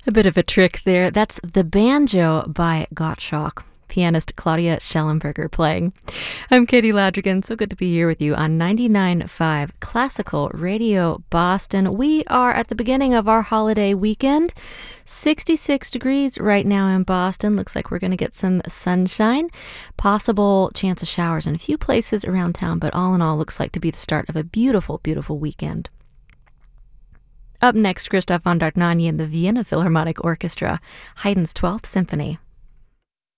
A bit of a trick there. That's The Banjo by Gottschalk. Pianist Claudia Schellenberger playing. I'm Katie Ladrigan. So good to be here with you on 99.5 Classical Radio Boston. We are at the beginning of our holiday weekend. 66 degrees right now in Boston. Looks like we're going to get some sunshine. Possible chance of showers in a few places around town, but all in all, looks like to be the start of a beautiful, beautiful weekend. Up next, Christoph von Dohnanyi and the Vienna Philharmonic Orchestra, Haydn's 12th Symphony.